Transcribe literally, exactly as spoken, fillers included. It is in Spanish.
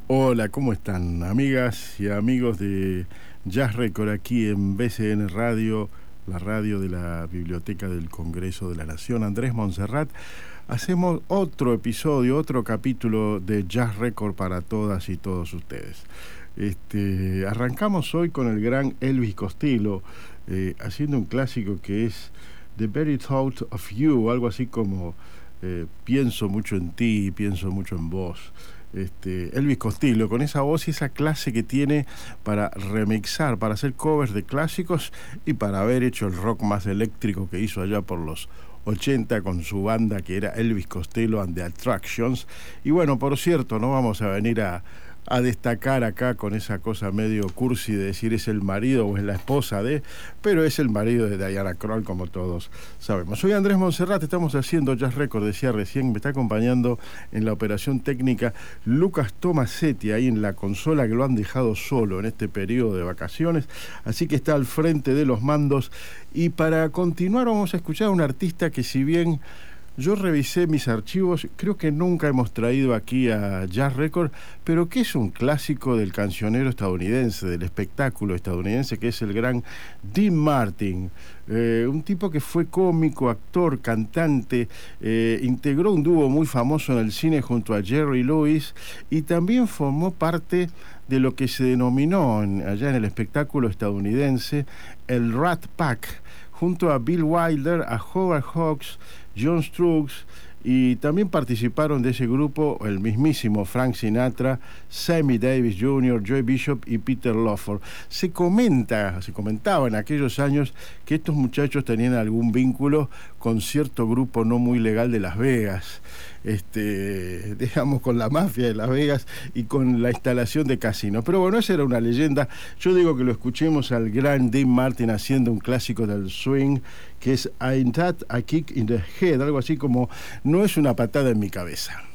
Hola, ¿cómo están? Amigas y amigos de Jazz Record aquí en B C N Radio, la radio de la Biblioteca del Congreso de la Nación. Andrés Montserrat. Hacemos otro episodio, otro capítulo de Jazz Record para todas y todos ustedes. Este, arrancamos hoy con el gran Elvis Costello, eh, haciendo un clásico que es The Very Thought of You, algo así como eh, pienso mucho en ti, pienso mucho en vos. Este, Elvis Costello, con esa voz y esa clase que tiene para remixar, para hacer covers de clásicos y para haber hecho el rock más eléctrico que hizo allá por los ochenta con su banda que era Elvis Costello and the Attractions. Y bueno, por cierto, no vamos a venir a, a destacar acá con esa cosa medio cursi de decir es el marido o es la esposa de, pero es el marido de Diana Krall, como todos sabemos. Soy Andrés Montserrat, estamos haciendo Jazz Record, decía recién, me está acompañando en la operación técnica Lucas Tomasetti, ahí en la consola, que lo han dejado solo en este periodo de vacaciones, así que está al frente de los mandos. Y para continuar vamos a escuchar a un artista que, si bien yo revisé mis archivos, creo que nunca hemos traído aquí a Jazz Record, pero que es un clásico del cancionero estadounidense, del espectáculo estadounidense, que es el gran Dean Martin. Eh, un tipo que fue cómico, actor, cantante, eh, integró un dúo muy famoso en el cine junto a Jerry Lewis y también formó parte de lo que se denominó en, allá en el espectáculo estadounidense el Rat Pack, junto a Bill Wilder, a Howard Hawks, John Strux, y también participaron de ese grupo el mismísimo Frank Sinatra, Sammy Davis junior, Joy Bishop y Peter Lawford. Se comenta, se comentaba en aquellos años que estos muchachos tenían algún vínculo con cierto grupo no muy legal de Las Vegas, este, digamos, con la mafia de Las Vegas y con la instalación de casinos. Pero bueno, esa era una leyenda. Yo digo que lo escuchemos al gran Dean Martin haciendo un clásico del swing, que es Ain't That a Kick in the Head, algo así como no es una patada en mi cabeza.